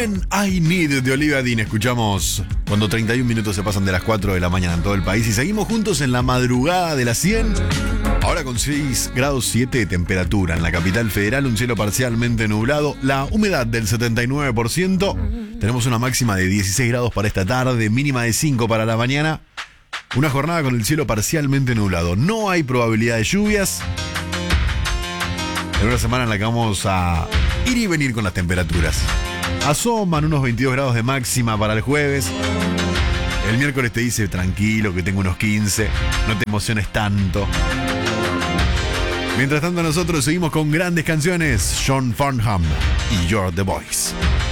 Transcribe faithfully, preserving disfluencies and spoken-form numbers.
When I Need de Olivia Dean. Escuchamos cuando treinta y un minutos se pasan de las cuatro de la mañana en todo el país. Y seguimos juntos en la madrugada de las cien. Ahora con seis grados siete de temperatura en la capital federal. Un cielo parcialmente nublado. La humedad del setenta y nueve por ciento. Tenemos una máxima de dieciséis grados para esta tarde. Mínima de cinco para la mañana. Una jornada con el cielo parcialmente nublado. No hay probabilidad de lluvias. En una semana en la que vamos a ir y venir con las temperaturas. Asoman unos veintidós grados de máxima para el jueves. El miércoles te dice tranquilo que tengo unos quince. No te emociones tanto. Mientras tanto nosotros seguimos con grandes canciones. John Farnham y You're the Voice.